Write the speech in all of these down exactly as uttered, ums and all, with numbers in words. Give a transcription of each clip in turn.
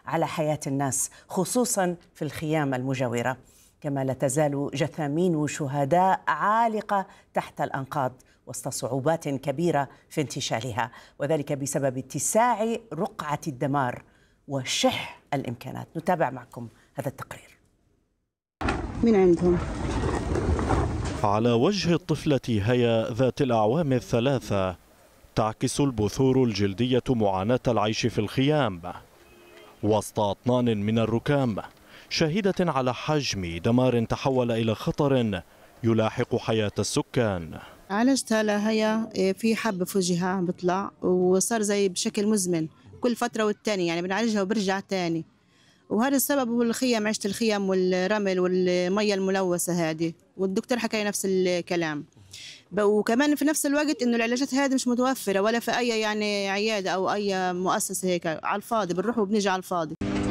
على حياة الناس خصوصا في الخيام المجاورة، كما لا تزال جثامين شهداء عالقة تحت الأنقاض وسط صعوبات كبيرة في انتشالها، وذلك بسبب اتساع رقعة الدمار وشح الإمكانات. نتابع معكم هذا التقرير من عندهم. على وجه الطفلة هيا ذات الأعوام الثلاثة تعكس البثور الجلدية معاناة العيش في الخيام وسط أطنان من الركام، شاهدة على حجم دمار تحول إلى خطر يلاحق حياة السكان. عالجتها لهيا في حب في وجهها بيطلع وصار زي بشكل مزمن كل فترة والتاني، يعني بنعالجها وبرجع تاني، وهذا السبب هو الخيام، عشت الخيام والرمل والمية الملوثة هذه، والدكتور حكى نفس الكلام. وكمان في نفس الوقت انه العلاجات هذه مش متوفرة ولا في اي يعني عيادة او اي مؤسسة، هيك على الفاضي بنروح وبنيجي على الفاضي.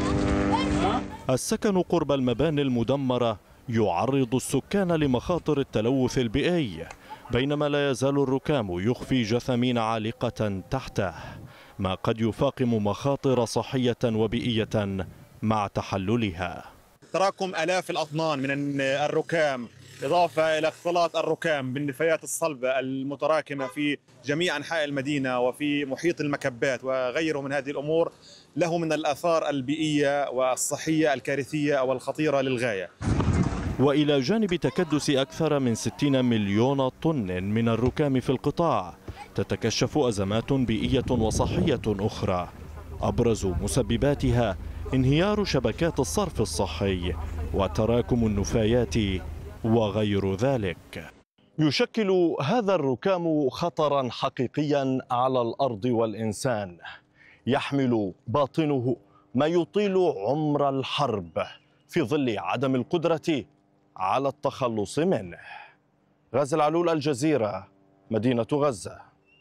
السكن قرب المباني المدمرة يعرض السكان لمخاطر التلوث البيئي، بينما لا يزال الركام يخفي جثامين عالقة تحته، ما قد يفاقم مخاطر صحية وبيئية مع تحللها. تراكم آلاف الأطنان من الركام إضافة إلى اختلاط الركام بالنفايات الصلبة المتراكمة في جميع أنحاء المدينة وفي محيط المكبات وغيره من هذه الأمور له من الآثار البيئية والصحية الكارثية والخطيرة للغاية. وإلى جانب تكدس أكثر من ستين مليون طن من الركام في القطاع، تتكشف أزمات بيئية وصحية أخرى، أبرز مسبباتها انهيار شبكات الصرف الصحي وتراكم النفايات وغير ذلك. يشكل هذا الركام خطرا حقيقيا على الأرض والإنسان، يحمل باطنه ما يطيل عمر الحرب في ظل عدم القدرة على التخلص منه. غازي العلول، الجزيرة، مدينة غزة.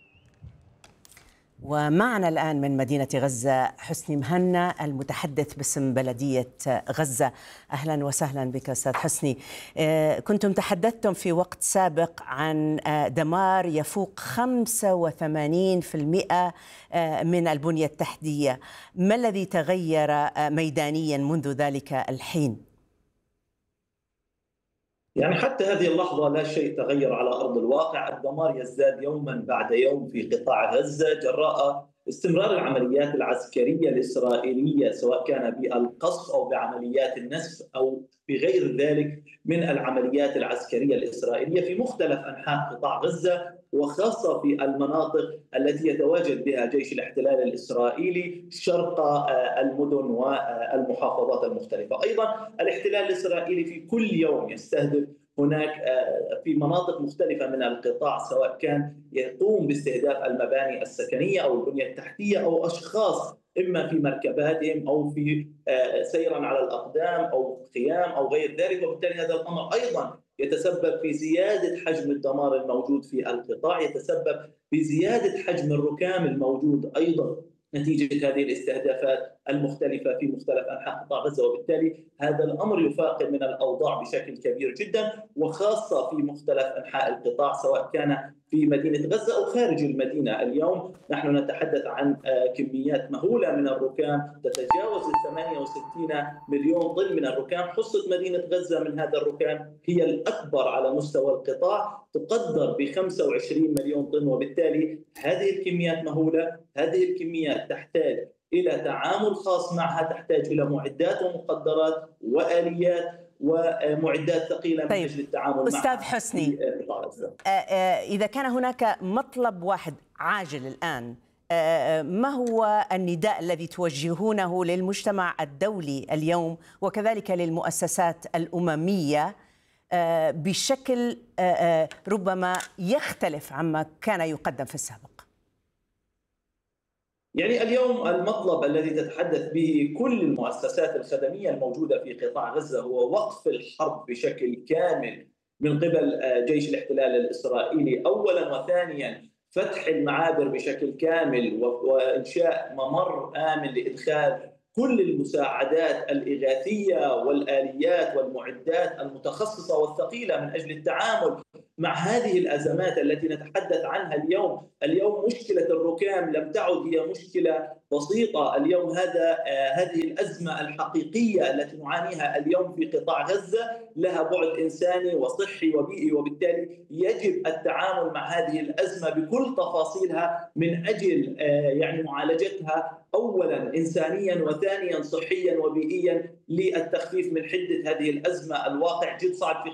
ومعنا الآن من مدينة غزة حسني مهنا المتحدث باسم بلدية غزة. أهلا وسهلا بك أستاذ حسني. كنتم تحدثتم في وقت سابق عن دمار يفوق خمسة وثمانين بالمئة من البنية التحتية، ما الذي تغير ميدانيا منذ ذلك الحين؟ يعني حتى هذه اللحظة لا شيء تغير على أرض الواقع، الدمار يزداد يوما بعد يوم في قطاع غزة جراء استمرار العمليات العسكرية الإسرائيلية، سواء كان بالقصف أو بعمليات النسف أو بغير ذلك من العمليات العسكرية الإسرائيلية في مختلف أنحاء قطاع غزة، وخاصة في المناطق التي يتواجد بها جيش الاحتلال الإسرائيلي شرق المدن والمحافظات المختلفة. أيضا الاحتلال الإسرائيلي في كل يوم يستهدف هناك في مناطق مختلفة من القطاع، سواء كان يقوم باستهداف المباني السكنية أو البنية التحتية أو أشخاص إما في مركباتهم أو في سيرا على الأقدام أو خيام أو غير ذلك، وبالتالي هذا الأمر أيضا يتسبب في زيادة حجم الدمار الموجود في القطاع، يتسبب في زيادة حجم الركام الموجود أيضا نتيجة هذه الاستهدافات المختلفة في مختلف أنحاء قطاع غزة، وبالتالي هذا الأمر يفاقم من الأوضاع بشكل كبير جدا، وخاصة في مختلف أنحاء القطاع سواء كان في مدينة غزة أو خارج المدينة. اليوم نحن نتحدث عن كميات مهولة من الركام تتجاوز ثمانية وستين مليون طن من الركام. حصة مدينة غزة من هذا الركام هي الأكبر على مستوى القطاع، تقدر ب خمسة وعشرين مليون طن، وبالتالي هذه الكميات مهولة، هذه الكميات تحتاج إلى تعامل خاص معها، تحتاج إلى معدات ومقدرات وآليات ومعدات ثقيلة طيب. من أجل التعامل معها. أستاذ حسني، إذا كان هناك مطلب واحد عاجل الآن، ما هو النداء الذي توجهونه للمجتمع الدولي اليوم وكذلك للمؤسسات الأممية بشكل ربما يختلف عما كان يقدم في السابق؟ يعني اليوم المطلب الذي تتحدث به كل المؤسسات الخدمية الموجودة في قطاع غزة هو وقف الحرب بشكل كامل من قبل جيش الاحتلال الإسرائيلي أولا، وثانيا فتح المعابر بشكل كامل وإنشاء ممر آمن لإدخال كل المساعدات الإغاثية والآليات والمعدات المتخصصة والثقيلة من أجل التعامل مع هذه الأزمات التي نتحدث عنها اليوم. اليوم مشكلة الركام لم تعد هي مشكلة بسيطة اليوم. هذا هذه الأزمة الحقيقية التي نعانيها اليوم في قطاع غزة لها بعد إنساني وصحي وبيئي، وبالتالي يجب التعامل مع هذه الأزمة بكل تفاصيلها من أجل يعني معالجتها أولا إنسانيا وثانيا صحيا وبيئيا للتخفيف من حدة هذه الأزمة. الواقع جد صعب في